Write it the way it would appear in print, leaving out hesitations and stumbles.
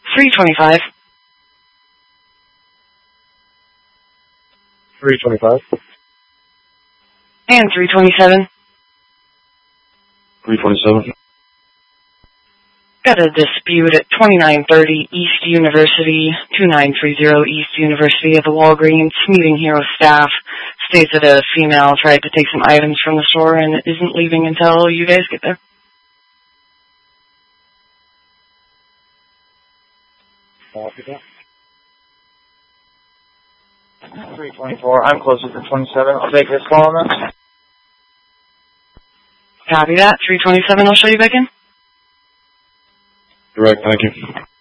325. 325. And 327. 327. Got a dispute at 2930 East University, 2930 East University at the Walgreens. Meeting here with staff. States that a female tried to take some items from the store and isn't leaving until you guys get there. Copy that. 324. I'm closer to 27. I'll take this call on that. Copy that. 327, I'll show you back in. Direct, thank you.